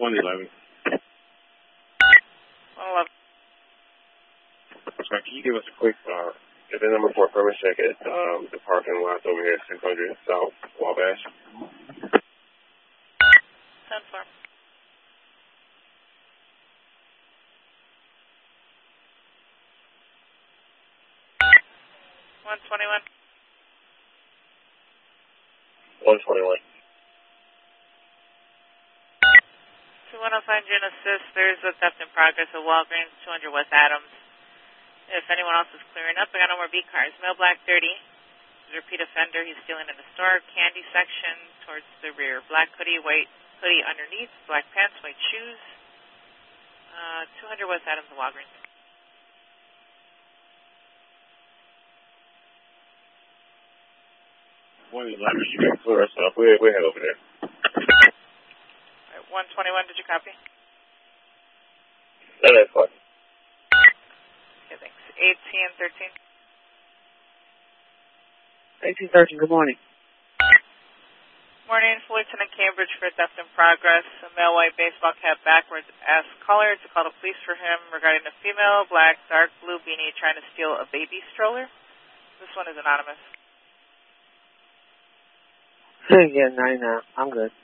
111. 111. Sorry, can you give us a quick, at the number 4 permit check at the parking lot over here at 600 South Wabash? 10-4. 121. 121. 2105 June Assist. There's a theft in progress at Walgreens, 200 West Adams. If anyone else is clearing up, I got no more B cars. Male black 30. Repeat offender. He's stealing in the store. Candy section towards the rear. Black hoodie, white hoodie underneath. Black pants, white shoes. 200 West Adams at Walgreens. 111. You can clear us up. We'll head over there. 121, did you copy? No, that's fine. Okay, thanks. 1813. 1813, good morning. Morning, Lieutenant Cambridge for theft in progress. A male white baseball cap backwards asked caller to call the police for him regarding a female black dark blue beanie trying to steal a baby stroller. This one is anonymous. Yeah, 99. I'm good.